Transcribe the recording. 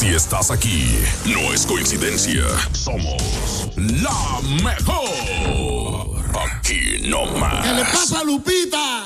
Si estás aquí, no es coincidencia. Somos la mejor. Aquí no más. ¿Qué le pasa a Lupita?